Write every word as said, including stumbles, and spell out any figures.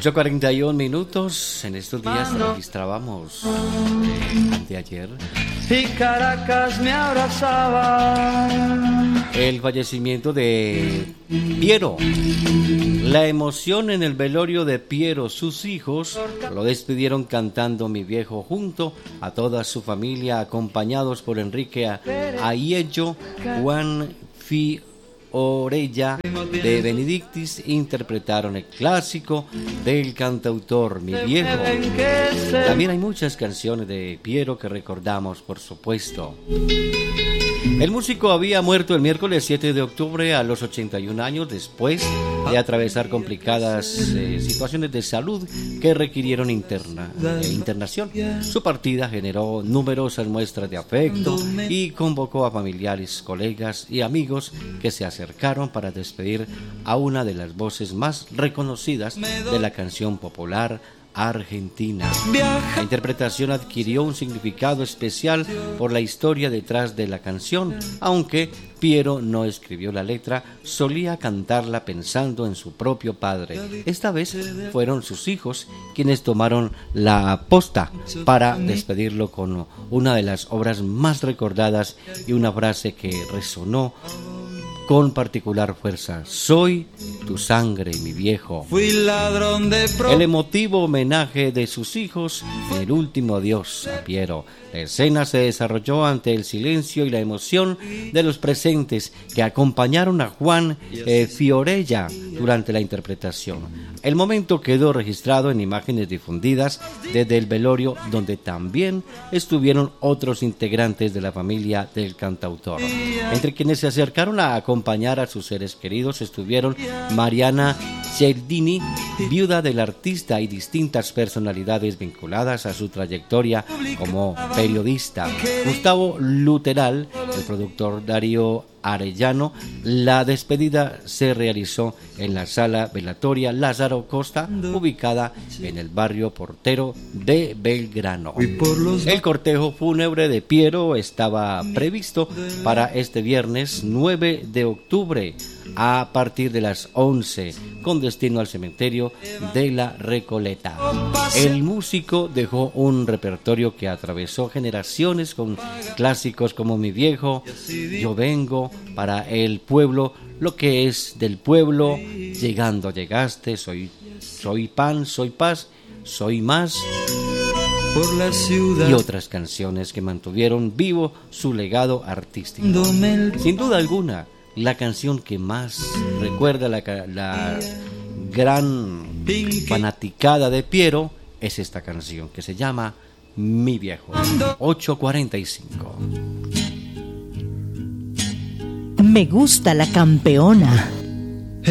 ocho cuarenta y uno minutos. En estos días registrábamos eh, de ayer y Caracas me abrazaba. El fallecimiento de Piero. La emoción en el velorio de Piero. Sus hijos lo despidieron cantando Mi Viejo junto a toda su familia, acompañados por Enrique Aiello, Juan Fiorella de Benedictis. Interpretaron el clásico del cantautor Mi Viejo. También hay muchas canciones de Piero que recordamos, por supuesto. El músico había muerto el miércoles siete de octubre a los ochenta y un años, después de atravesar complicadas eh, situaciones de salud que requirieron interna, eh, internación. Su partida generó numerosas muestras de afecto y convocó a familiares, colegas y amigos que se acercaron para despedir a una de las voces más reconocidas de la canción popular argentina. La interpretación adquirió un significado especial por la historia detrás de la canción. Aunque Piero no escribió la letra, solía cantarla pensando en su propio padre. Esta vez fueron sus hijos quienes tomaron la posta para despedirlo con una de las obras más recordadas y una frase que resonó con particular fuerza: soy tu sangre, mi viejo. Fui ladrón de pro... El emotivo homenaje de sus hijos en el último adiós a Piero. La escena se desarrolló ante el silencio y la emoción de los presentes que acompañaron a Juan eh, Fiorella durante la interpretación. El momento quedó registrado en imágenes difundidas desde el velorio, donde también estuvieron otros integrantes de la familia del cantautor. Entre quienes se acercaron a acompañar a sus seres queridos estuvieron Mariana Cialdini, viuda del artista, y distintas personalidades vinculadas a su trayectoria como periodista. Gustavo Luteral, el productor Darío Arellano. La despedida se realizó en la sala velatoria Lázaro Costa, ubicada en el barrio portero de Belgrano. El cortejo fúnebre de Piero estaba previsto para este viernes nueve de octubre a partir de las once, con destino al cementerio de la Recoleta. El músico dejó un repertorio que atravesó generaciones con clásicos como Mi Viejo, Yo Vengo, Para el Pueblo, Lo que es del pueblo, Llegando llegaste, Soy, soy pan, soy paz, Soy más, por la ciudad, y otras canciones que mantuvieron vivo su legado artístico. Sin duda alguna, la canción que más recuerda la, la gran fanaticada de Piero es esta canción que se llama Mi Viejo. ocho cuarenta y cinco. Me gusta la campeona.